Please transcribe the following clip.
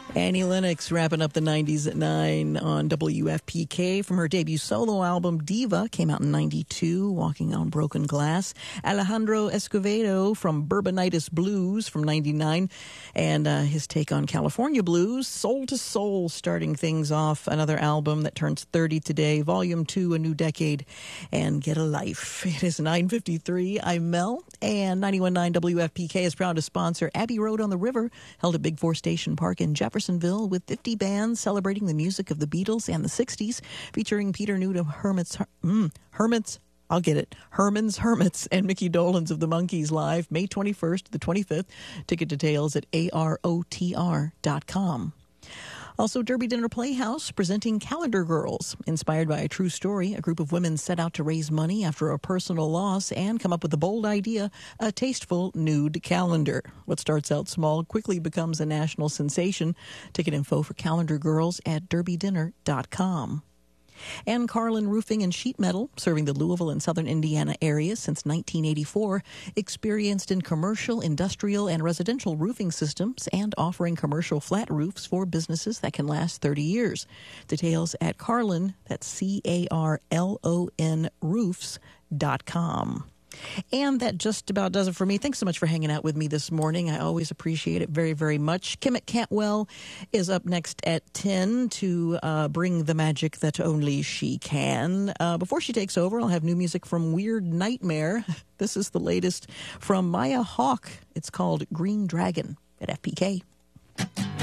Annie Lennox wrapping up the 90s at 9 on WFPK from her debut solo album, Diva, came out in 92, Walking on Broken Glass. Alejandro Escovedo from Bourbonitis Blues from 99, and his take on California blues, Soul to Soul, starting things off. Another album that turns 30 today, Volume 2, A New Decade, and Get a Life. It is 9:53. I'm Mel, and 91.9 WFPK is proud to sponsor Abbey Road on the River, held at Big Four Station Park in Jeffersonville, with 50 bands celebrating the music of the Beatles and the 60s, featuring Peter Newt of Herman's Hermits, and Mickey Dolenz of the Monkees live May 21st to the 25th. Ticket details at arotr.com. Also, Derby Dinner Playhouse presenting Calendar Girls. Inspired by a true story, a group of women set out to raise money after a personal loss and come up with a bold idea, a tasteful nude calendar. What starts out small quickly becomes a national sensation. Ticket info for Calendar Girls at derbydinner.com. And Carlin Roofing and Sheet Metal, serving the Louisville and southern Indiana area since 1984, experienced in commercial, industrial, and residential roofing systems, and offering commercial flat roofs for businesses that can last 30 years. Details at Carlin, that's CARLON roofs.com. And that just about does it for me. Thanks so much for hanging out with me this morning. I always appreciate it very, very much. Kimmitt Cantwell is up next at 10 to bring the magic that only she can. Before she takes over, I'll have new music from Weird Nightmare. This is the latest from Maya Hawke. It's called Green Dragon at FPK.